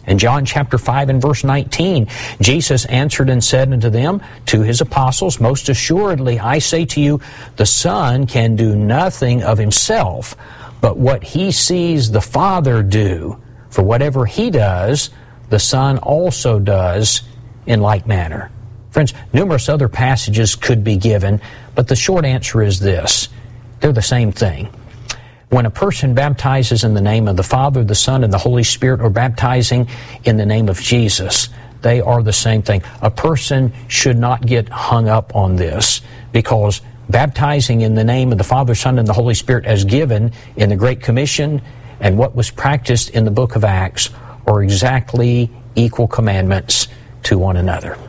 In John chapter 5 and verse 19, Jesus answered and said unto them, to his apostles, most assuredly I say to you, the Son can do nothing of himself, but what he sees the Father do. For whatever he does, the Son also does in like manner. Friends, numerous other passages could be given, but the short answer is this. They're the same thing. When a person baptizes in the name of the Father, the Son, and the Holy Spirit, or baptizing in the name of Jesus, they are the same thing. A person should not get hung up on this, because baptizing in the name of the Father, Son, and the Holy Spirit as given in the Great Commission and what was practiced in the book of Acts are exactly equal commandments to one another.